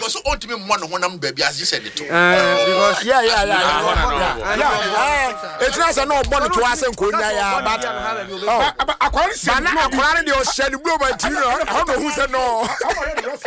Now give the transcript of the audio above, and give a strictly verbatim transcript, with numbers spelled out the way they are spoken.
because ultimately one one am baby as you said it. Because yeah yeah yeah yeah. It's not a no born to us and Konya ya but oh akwari say na akwari dey o share the blow my team. I don't know who said no.